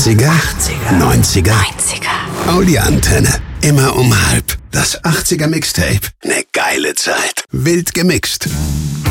80er, 90er, Audi Antenne. Immer um halb. Das 80er Mixtape. Ne geile Zeit. Wild gemixt.